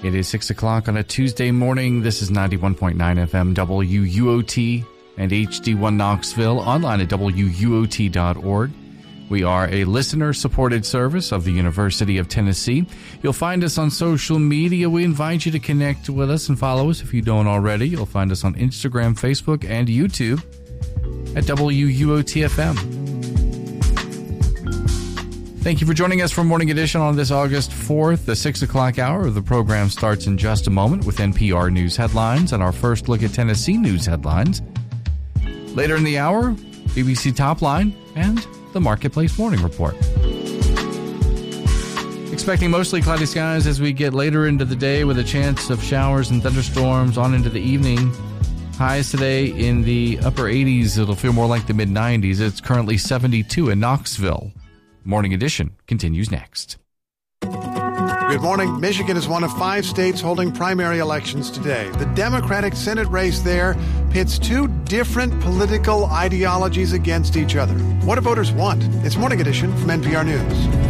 It is 6 o'clock on a Tuesday morning. This is 91.9 FM WUOT and HD1 Knoxville, online at WUOT.org. We are a listener-supported service of the University of Tennessee. You'll find us on social media. We invite you to connect with us and follow us if you don't already. You'll find us on Instagram, Facebook, and YouTube at WUOT-FM. Thank you for joining us for Morning Edition on this August 4th. The 6 o'clock hour of the program starts in just a moment with NPR News headlines and our first look at Tennessee news headlines. Later in the hour, BBC Top Line and the Marketplace Morning Report. Expecting mostly cloudy skies as we get later into the day with a chance of showers and thunderstorms on into the evening. Highs today in the upper 80s. It'll feel more like the mid-90s. It's currently 72 in Knoxville. Morning Edition continues next. Good morning. Michigan is one of 5 states holding primary elections today. The Democratic Senate race there pits 2 different political ideologies against each other. What do voters want? It's Morning Edition from NPR News.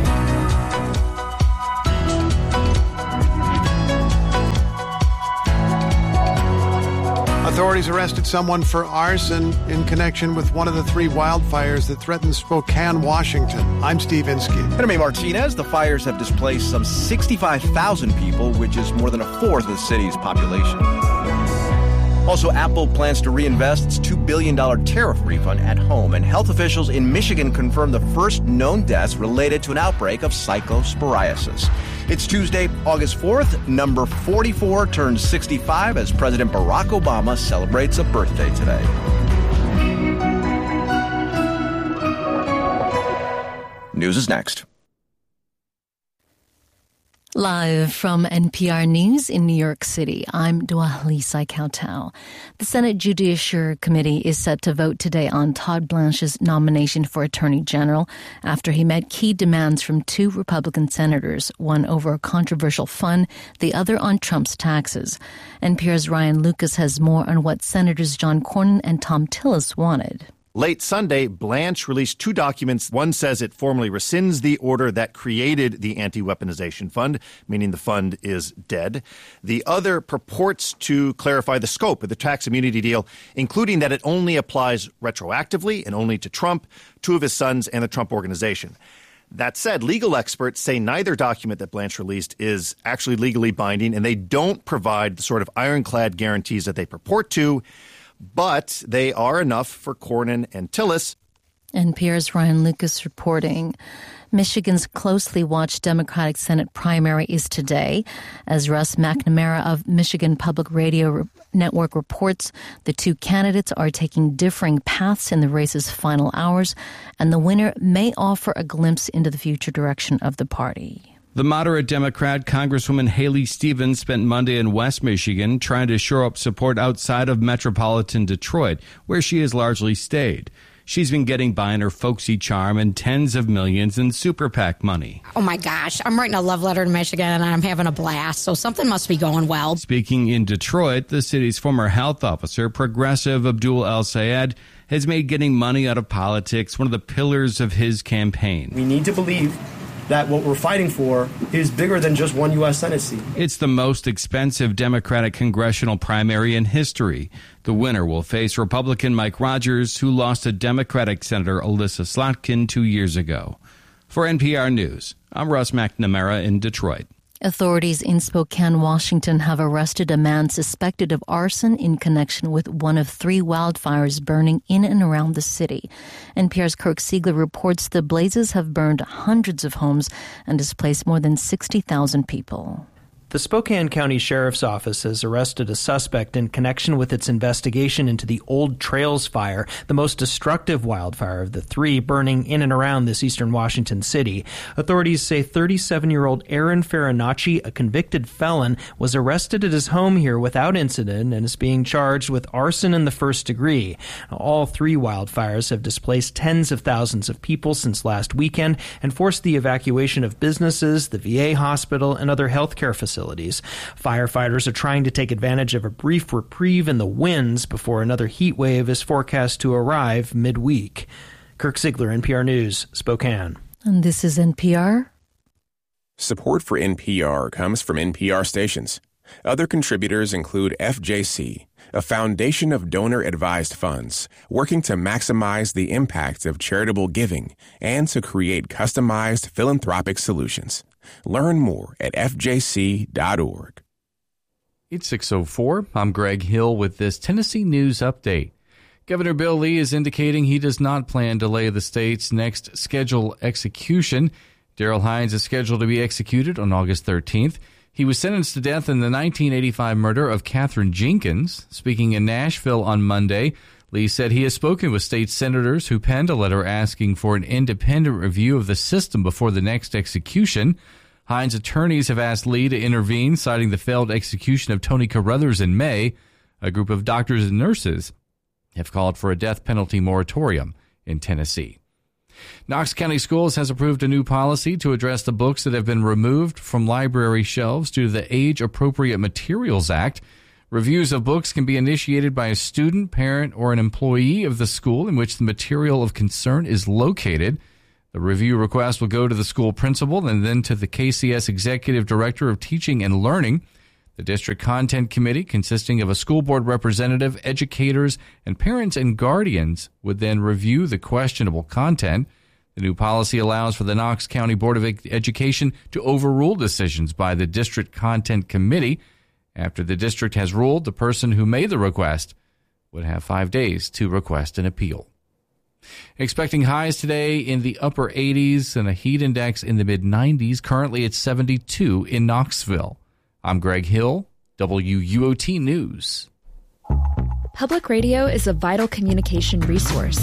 Authorities arrested someone for arson in connection with one of the 3 wildfires that threatened Spokane, Washington. I'm Steve Inskeep. And I'm Martinez. The fires have displaced some 65,000 people, which is more than a fourth of the city's population. Also, Apple plans to reinvest its $2 billion tariff refund at home, and health officials in Michigan confirmed the first known deaths related to an outbreak of cyclosporiasis. It's Tuesday, August 4th. Number 44 turns 65 as President Barack Obama celebrates a birthday today. News is next. Live from NPR News in New York City, I'm Dwalisa Kautal. The Senate Judiciary Committee is set to vote today on Todd Blanche's nomination for Attorney General after he met key demands from 2 Republican senators, one over a controversial fund, the other on Trump's taxes. NPR's Ryan Lucas has more on what Senators John Cornyn and Thom Tillis wanted. Late Sunday, Blanche released 2 documents. One says it formally rescinds the order that created the Anti-Weaponization Fund, meaning the fund is dead. The other purports to clarify the scope of the tax immunity deal, including that it only applies retroactively and only to Trump, 2 of his sons, and the Trump Organization. That said, legal experts say neither document that Blanche released is actually legally binding, and they don't provide the sort of ironclad guarantees that they purport to. But they are enough for Cornyn and Tillis. NPR's Ryan Lucas reporting. Michigan's closely watched Democratic Senate primary is today. As Russ McNamara of Michigan Public Radio Network reports, the 2 candidates are taking differing paths in the race's final hours, and the winner may offer a glimpse into the future direction of the party. The moderate Democrat Congresswoman Haley Stevens spent Monday in West Michigan trying to shore up support outside of metropolitan Detroit, where she has largely stayed. She's been getting by on her folksy charm and tens of millions in super PAC money. Oh, my gosh. I'm writing a love letter to Michigan, and I'm having a blast, so something must be going well. Speaking in Detroit, the city's former health officer, progressive Abdul El-Sayed, has made getting money out of politics one of the pillars of his campaign. We need to believe that what we're fighting for is bigger than just one U.S. Senate seat. It's the most expensive Democratic congressional primary in history. The winner will face Republican Mike Rogers, who lost to Democratic Senator Alyssa Slotkin 2 years ago. For NPR News, I'm Russ McNamara in Detroit. Authorities in Spokane, Washington have arrested a man suspected of arson in connection with one of 3 wildfires burning in and around the city. NPR's Kirk Siegler reports the blazes have burned hundreds of homes and displaced more than 60,000 people. The Spokane County Sheriff's Office has arrested a suspect in connection with its investigation into the Old Trails fire, the most destructive wildfire of the 3 burning in and around this eastern Washington city. Authorities say 37-year-old Aaron Farinacci, a convicted felon, was arrested at his home here without incident and is being charged with arson in the first degree. All 3 wildfires have displaced tens of thousands of people since last weekend and forced the evacuation of businesses, the VA hospital, and other healthcare facilities. Firefighters are trying to take advantage of a brief reprieve in the winds before another heat wave is forecast to arrive midweek. Kirk Siegler, NPR News, Spokane. And this is NPR. Support for NPR comes from NPR stations. Other contributors include FJC, a foundation of donor-advised funds working to maximize the impact of charitable giving and to create customized philanthropic solutions. Learn more at fjc.org. It's 6:04. I'm Greg Hill with this Tennessee News Update. Governor Bill Lee is indicating he does not plan to delay the state's next scheduled execution. Darrell Hines is scheduled to be executed on August 13th. He was sentenced to death in the 1985 murder of Catherine Jenkins. Speaking in Nashville on Monday, Lee said he has spoken with state senators who penned a letter asking for an independent review of the system before the next execution. Hines' attorneys have asked Lee to intervene, citing the failed execution of Tony Carruthers in May. A group of doctors and nurses have called for a death penalty moratorium in Tennessee. Knox County Schools has approved a new policy to address the books that have been removed from library shelves due to the Age-Appropriate Materials Act. Reviews of books can be initiated by a student, parent, or an employee of the school in which the material of concern is located. The review request will go to the school principal and then to the KCS Executive Director of Teaching and Learning. The District Content Committee, consisting of a school board representative, educators, and parents and guardians, would then review the questionable content. The new policy allows for the Knox County Board of Education to overrule decisions by the District Content Committee. After the district has ruled, the person who made the request would have 5 days to request an appeal. Expecting highs today in the upper 80s and a heat index in the mid-90s. Currently it's 72 in Knoxville. I'm Greg Hill, WUOT News. Public radio is a vital communication resource.